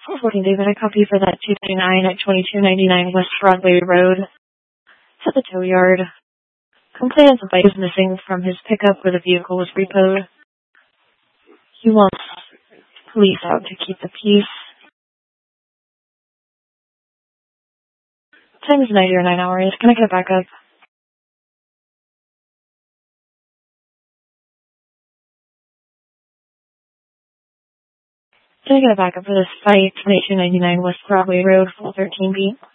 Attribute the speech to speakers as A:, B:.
A: 414 David, I copy for that 239 at 2299 West Broadway Road. It's at the tow yard. Complainant's bike is missing from his pickup where the vehicle was repoed. He wants police out to keep the peace. Time is 90 or 9 hours. Can I get a backup? Can I get a backup for this fight, 2299 West Broadway Road, 413B?